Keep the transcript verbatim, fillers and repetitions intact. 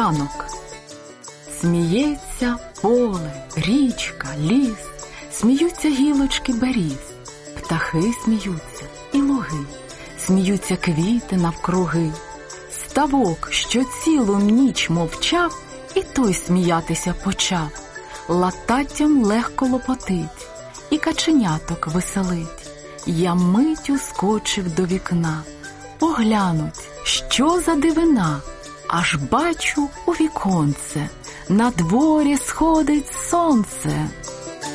ранок. Сміється поле, річка, ліс, сміються гілочки беріз, птахи сміються і луги, сміються квіти навкруги. Ставок, що цілу ніч мовчав, і той сміятися почав. Лататтям легко лопотить, і каченяток веселить. Я миттю скочив до вікна, поглянуть, що за дивина. Аж бачу у віконце, на дворі сходить сонце.